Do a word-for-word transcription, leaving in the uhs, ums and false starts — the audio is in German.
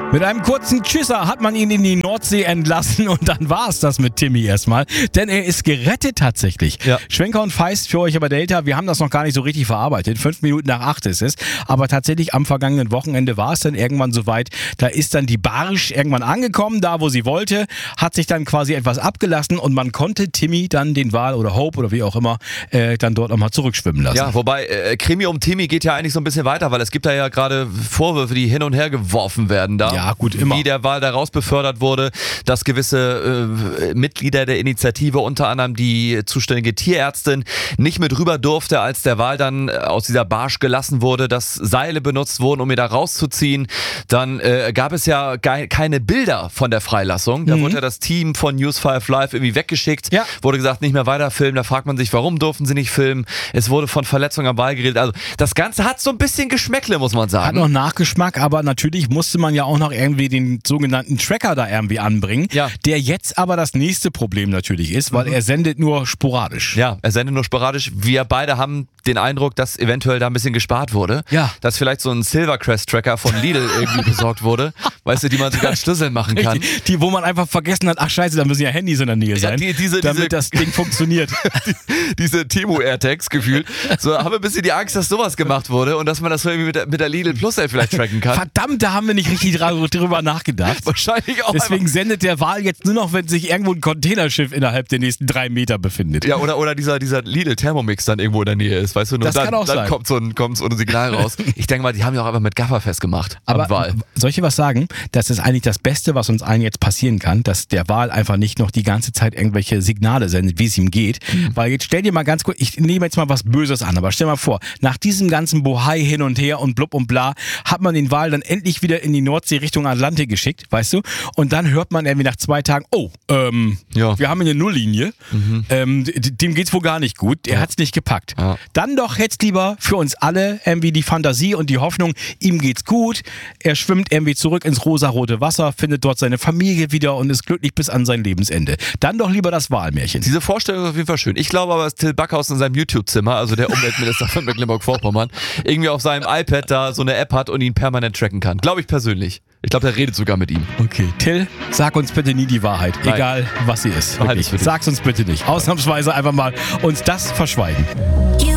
Mit einem kurzen Tschüsser hat man ihn in die Nordsee entlassen und dann war es das mit Timmy erstmal, denn er ist gerettet tatsächlich. Ja. Schwenker und Feist für euch aber Delta, wir haben das noch gar nicht so richtig verarbeitet, fünf Minuten nach acht ist es, aber tatsächlich am vergangenen Wochenende war es dann irgendwann soweit, da ist dann die Barsch irgendwann angekommen, da wo sie wollte, hat sich dann quasi etwas abgelassen und man konnte Timmy dann den Wal oder Hope oder wie auch immer äh, dann dort nochmal zurückschwimmen lassen. Ja, wobei äh, Krimi um Timmy geht ja eigentlich so ein bisschen weiter, weil es gibt da ja gerade Vorwürfe, die hin und her geworfen werden da. Ja, gut, immer. Wie der Wal da raus befördert wurde, dass gewisse äh, Mitglieder der Initiative, unter anderem die zuständige Tierärztin, nicht mit rüber durfte, als der Wal dann aus dieser Barsch gelassen wurde, dass Seile benutzt wurden, um ihn da rauszuziehen. Dann äh, gab es ja ge- keine Bilder von der Freilassung. Da Mhm. wurde ja das Team von News fünf Live irgendwie weggeschickt. Ja. Wurde gesagt, nicht mehr weiterfilmen. Da fragt man sich, warum durften sie nicht filmen? Es wurde von Verletzungen am Wal geredet. Also das Ganze hat so ein bisschen Geschmäckle, muss man sagen. Hat noch Nachgeschmack, aber natürlich musste man ja auch noch irgendwie den sogenannten Tracker da irgendwie anbringen, Ja. der jetzt aber das nächste Problem natürlich ist, weil Mhm. er sendet nur sporadisch. Ja, er sendet nur sporadisch. Wir beide haben den Eindruck, dass eventuell da ein bisschen gespart wurde. Ja. Dass vielleicht so ein Silvercrest-Tracker von Lidl irgendwie besorgt wurde. Weißt du, die man sogar Schlüsseln machen kann. Die, die, wo man einfach vergessen hat, ach scheiße, da müssen ja Handys in der Nähe sein, die- diese- damit diese- das Ding funktioniert. Diese Temu-Airtags gefühlt. So haben wir ein bisschen die Angst, dass sowas gemacht wurde und dass man das so irgendwie mit der, mit der Lidl Plus-App vielleicht tracken kann. Verdammt, da haben wir nicht richtig dra- drüber nachgedacht. Wahrscheinlich auch Deswegen einfach. sendet der Wal jetzt nur noch, wenn sich irgendwo ein Containerschiff innerhalb der nächsten drei Meter befindet. Ja, oder, oder dieser, dieser Lidl-Thermomix dann irgendwo in der Nähe ist, weißt du? Und Das dann, kann auch dann sein. kommt so ein, kommt so ein Signal raus. Ich denke mal, die haben ja auch einfach mit Gaffer festgemacht am Aber Wal. soll ich dir was sagen? Das ist eigentlich das Beste, was uns allen jetzt passieren kann, dass der Wal einfach nicht noch die ganze Zeit irgendwelche Signale sendet, wie es ihm geht. Mhm. Weil jetzt stell dir mal ganz kurz, ich nehme jetzt mal was Böses an, aber stell mal vor, nach diesem ganzen Bohai hin und her und blub und bla, hat man den Wal dann endlich wieder in die Nordsee Richtung Atlantik geschickt, weißt du? Und dann hört man irgendwie nach zwei Tagen, oh, ähm, Ja. wir haben hier eine Nulllinie, ähm, d- dem geht's wohl gar nicht gut, er hat's nicht gepackt. Ja. Dann doch jetzt lieber für uns alle irgendwie die Fantasie und die Hoffnung, ihm geht's gut, er schwimmt irgendwie zurück ins rosarote Wasser, findet dort seine Familie wieder und ist glücklich bis an sein Lebensende. Dann doch lieber das Walmärchen. Diese Vorstellung ist auf jeden Fall schön. Ich glaube aber, dass Till Backhaus in seinem YouTube-Zimmer, also der Umweltminister von Mecklenburg-Vorpommern, irgendwie auf seinem iPad da so eine App hat und ihn permanent tracken kann. Glaube ich persönlich. Ich glaube, der redet sogar mit ihm. Okay, Till, sag uns bitte nie die Wahrheit, Nein. egal was sie ist. Wahrheit Wirklich. ist für dich. Sag's uns bitte nicht. Ausnahmsweise einfach mal uns das verschweigen. You